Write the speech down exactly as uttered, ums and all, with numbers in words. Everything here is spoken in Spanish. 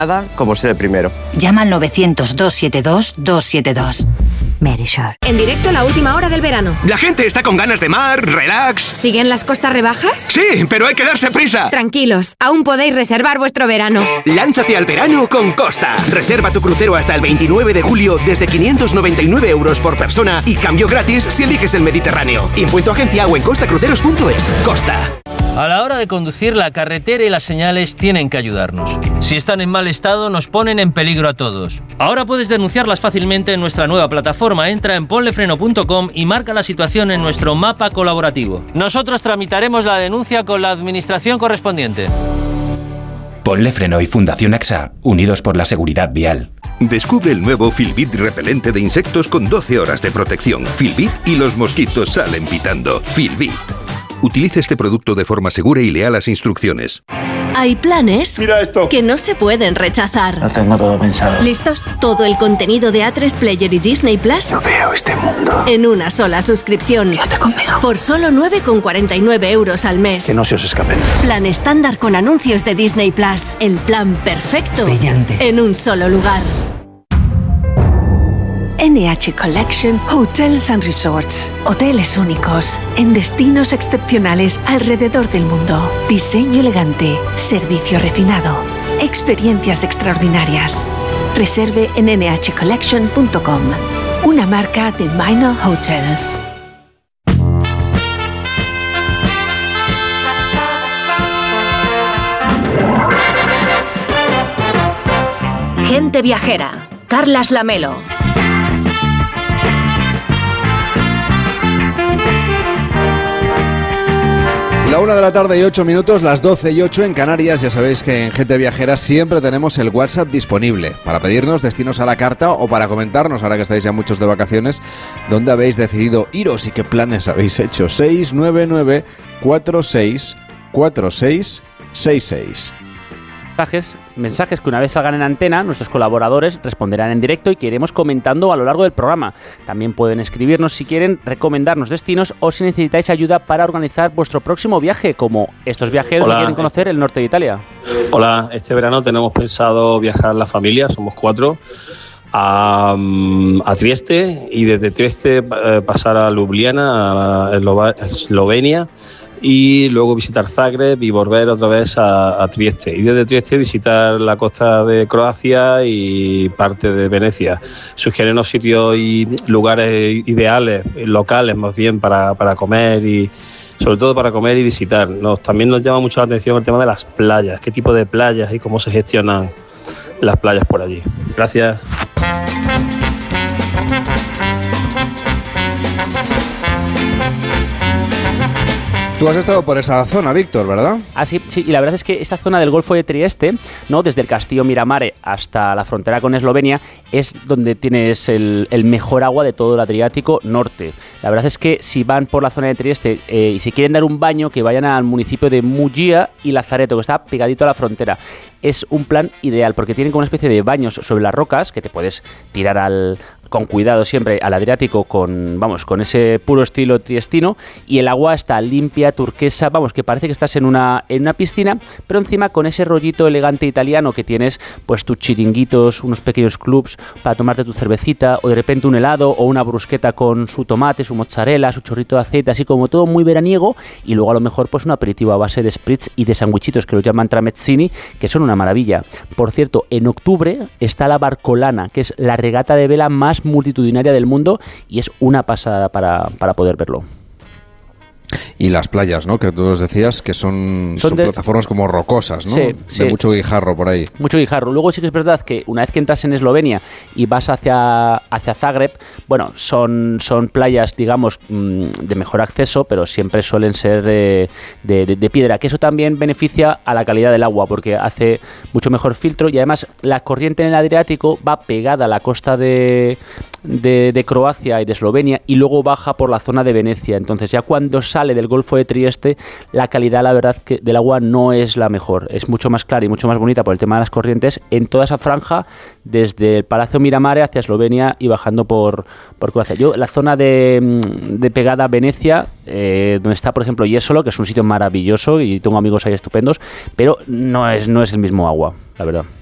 Nada como ser el primero. Llama al novecientos, doscientos setenta y dos, doscientos setenta y dos. Medishore. En directo la última hora del verano. La gente está con ganas de mar, relax. ¿Siguen las costas rebajas? Sí, pero hay que darse prisa. Tranquilos, aún podéis reservar vuestro verano. Lánzate al verano con Costa. Reserva tu crucero hasta el veintinueve de julio desde quinientos noventa y nueve euros por persona y cambio gratis si eliges el Mediterráneo. Impuesto agencia o en costacruceros punto es. Costa. A la hora de conducir, la carretera y las señales tienen que ayudarnos. Si están en mal estado, nos ponen en peligro a todos. Ahora puedes denunciarlas fácilmente en nuestra nueva plataforma. Entra en ponlefreno punto com y marca la situación en nuestro mapa colaborativo. Nosotros tramitaremos la denuncia con la administración correspondiente. Ponle Freno y Fundación AXA, unidos por la seguridad vial. Descubre el nuevo Filbit repelente de insectos con doce horas de protección. Filbit y los mosquitos salen pitando. Filbit. Utilice este producto de forma segura y lea las instrucciones. Hay planes Mira esto. que no se pueden rechazar. Lo tengo todo pensado. ¿Listos? Todo el contenido de A tres Player y Disney Plus. No veo este mundo. En una sola suscripción. Quédate conmigo. Por solo nueve con cuarenta y nueve euros al mes. Que no se os escapen. Plan estándar con anuncios de Disney Plus. El plan perfecto. Brillante. En un solo lugar. N H Collection Hotels and Resorts. Hoteles únicos en destinos excepcionales alrededor del mundo. Diseño elegante, servicio refinado, experiencias extraordinarias. Reserve en ene hache collection punto com, una marca de Minor Hotels. Gente viajera. Carlas Lamelo. La una de la tarde y ocho minutos, las doce y ocho en Canarias. Ya sabéis que en Gente Viajera siempre tenemos el WhatsApp disponible para pedirnos destinos a la carta o para comentarnos, ahora que estáis ya muchos de vacaciones, dónde habéis decidido iros y qué planes habéis hecho. seis nueve nueve, cuatro seis, cuatro seis seis seis. Mensajes, mensajes que una vez salgan en antena, nuestros colaboradores responderán en directo y que iremos comentando a lo largo del programa. También pueden escribirnos si quieren recomendarnos destinos o si necesitáis ayuda para organizar vuestro próximo viaje, como estos viajeros Hola. que quieren conocer el norte de Italia. Hola, este verano tenemos pensado viajar la familia, somos cuatro, a, a Trieste y desde Trieste eh, pasar a Ljubljana, a Eslova- Eslovenia, y luego visitar Zagreb y volver otra vez a, a Trieste. Y desde Trieste visitar la costa de Croacia y parte de Venecia. Sugiérenos sitios y lugares ideales, locales más bien, para, para comer y sobre todo para comer y visitar. Nos, también nos llama mucho la atención el tema de las playas, qué tipo de playas y cómo se gestionan las playas por allí. Gracias. Tú has estado por esa zona, Víctor, ¿verdad? Ah, sí, sí, y la verdad es que esa zona del Golfo de Trieste, ¿no?, desde el castillo Miramare hasta la frontera con Eslovenia, es donde tienes el, el mejor agua de todo el Adriático norte. La verdad es que si van por la zona de Trieste eh, y si quieren dar un baño, que vayan al municipio de Muggia y Lazareto, que está pegadito a la frontera. Es un plan ideal porque tienen como una especie de baños sobre las rocas que te puedes tirar al... con cuidado siempre al Adriático con, vamos, con ese puro estilo triestino, y el agua está limpia, turquesa, vamos, que parece que estás en una, en una piscina, pero encima con ese rollito elegante italiano que tienes, pues tus chiringuitos, unos pequeños clubs para tomarte tu cervecita, o de repente un helado o una brusqueta con su tomate, su mozzarella, su chorrito de aceite, así como todo muy veraniego, y luego a lo mejor pues un aperitivo a base de spritz y de sandwichitos que los llaman tramezzini, que son una maravilla. Por cierto, en octubre está la Barcolana, que es la regata de vela más multitudinaria del mundo y es una pasada para, para poder verlo. Y las playas, ¿no? Que tú nos decías que son, Son son de- plataformas como rocosas, ¿no? Sí, de sí. mucho guijarro por ahí. Mucho guijarro. Luego sí que es verdad que una vez que entras en Eslovenia y vas hacia, hacia Zagreb, bueno, son, son playas, digamos, mm, de mejor acceso, pero siempre suelen ser eh, de, de- de piedra, que eso también beneficia a la calidad del agua, porque hace mucho mejor filtro y además la corriente en el Adriático va pegada a la costa de, de, de Croacia y de Eslovenia y luego baja por la zona de Venecia. Entonces ya cuando sale del Golfo de Trieste, la calidad, la verdad, que del agua no es la mejor. Es mucho más clara y mucho más bonita por el tema de las corrientes en toda esa franja, desde el Palacio Miramare hacia Eslovenia y bajando por, por Croacia. Yo, la zona de, de pegada a Venecia, eh, donde está, por ejemplo, Jesolo, que es un sitio maravilloso y tengo amigos ahí estupendos, pero no es, no es el mismo agua, la verdad.